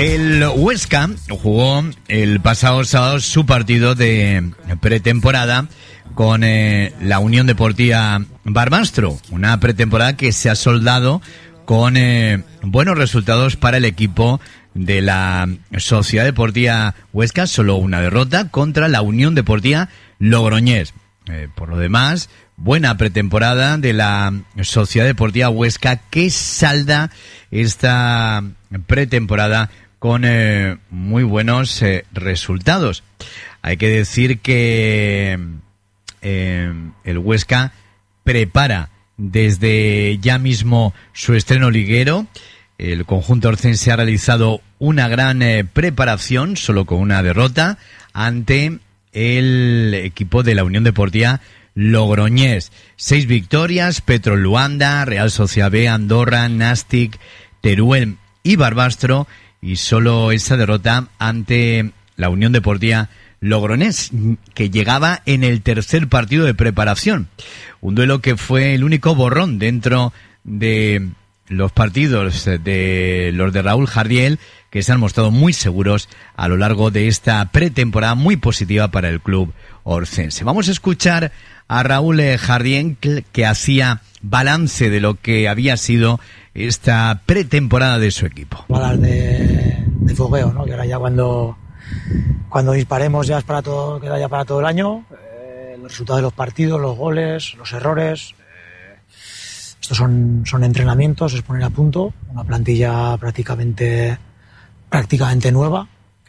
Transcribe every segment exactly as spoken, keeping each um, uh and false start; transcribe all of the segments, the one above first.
El Huesca jugó el pasado sábado su partido de pretemporada con eh, la Unión Deportiva Barbastro, una pretemporada que se ha soldado con eh, buenos resultados para el equipo de la Sociedad Deportiva Huesca, solo una derrota contra la Unión Deportiva Logroñés. Eh, por lo demás, buena pretemporada de la Sociedad Deportiva Huesca, que salda esta pretemporada con eh, muy buenos eh, resultados. Hay que decir que eh, el Huesca prepara desde ya mismo su estreno liguero. El conjunto orcense ha realizado una gran eh, preparación, solo con una derrota, ante el equipo de la Unión Deportiva Logroñés. Seis victorias: Petro Luanda, Real Sociedad B, Andorra, Nastic, Teruel y Barbastro, y solo esa derrota ante la Unión Deportiva Logroñés, que llegaba en el tercer partido de preparación. Un duelo que fue el único borrón dentro de los partidos de los de Raúl Jardiel, que se han mostrado muy seguros a lo largo de esta pretemporada, muy positiva para el club orcense. Vamos a escuchar a Raúl Jardiel, que, que hacía balance de lo que había sido esta pretemporada de su equipo. Balas de, de fogueo, ¿no? Que ahora ya cuando, cuando disparemos ya es para todo, queda ya para todo el año. Eh, los resultados de los partidos, los goles, los errores. Eh, estos son, son entrenamientos, es poner a punto una plantilla prácticamente, prácticamente nueva,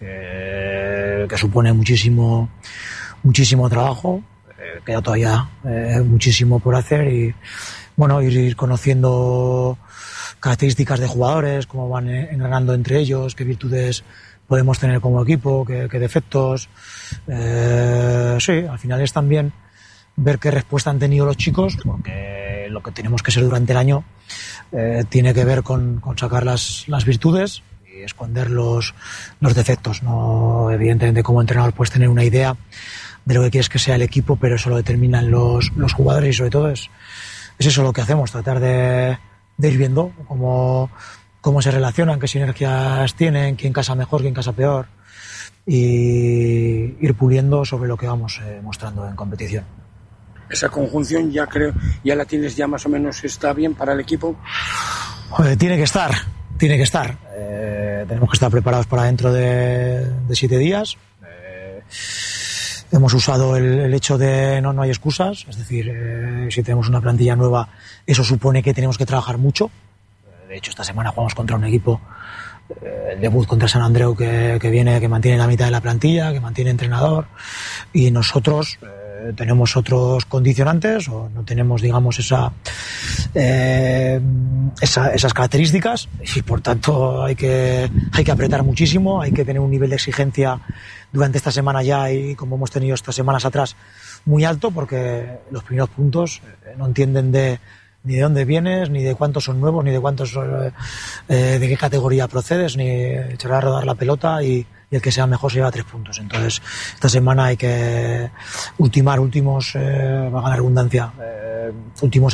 que, que supone muchísimo, muchísimo trabajo. Eh, queda todavía eh, muchísimo por hacer y, bueno, ir, ir conociendo características de jugadores, cómo van engranando entre ellos, qué virtudes podemos tener como equipo, qué, qué defectos. Eh, sí, al final es también ver qué respuesta han tenido los chicos, porque lo que tenemos que ser durante el año eh, tiene que ver con, con sacar las, las virtudes y esconder los, los defectos. No, evidentemente, como entrenador puedes tener una idea de lo que quieres que sea el equipo, pero eso lo determinan los, los jugadores, y sobre todo es, es eso lo que hacemos, tratar de de ir viendo cómo, cómo se relacionan, qué sinergias tienen, quién casa mejor, quién casa peor, y ir puliendo sobre lo que vamos eh, mostrando en competición. Esa conjunción ya creo, ya la tienes ya más o menos, está bien para el equipo. Joder, tiene que estar, tiene que estar. Eh, tenemos que estar preparados para dentro de, de siete días. Eh, Hemos usado el, el hecho de no, no hay excusas, es decir, eh, si tenemos una plantilla nueva, eso supone que tenemos que trabajar mucho. De hecho, esta semana jugamos contra un equipo, eh, el debut contra San Andreu, que, que viene, que mantiene la mitad de la plantilla, que mantiene entrenador, y nosotros eh, tenemos otros condicionantes, o no tenemos, digamos, esa, eh, esa, esas características, y por tanto hay que, hay que apretar muchísimo, hay que tener un nivel de exigencia durante esta semana ya, y como hemos tenido estas semanas atrás, muy alto, porque los primeros puntos eh, no entienden de ni de dónde vienes, ni de cuántos son nuevos, ni de cuántos eh, de qué categoría procedes, ni echar a rodar la pelota y, y el que sea mejor se lleva tres puntos. Entonces, esta semana hay que ultimar últimos, eh, valga la redundancia, eh, últimos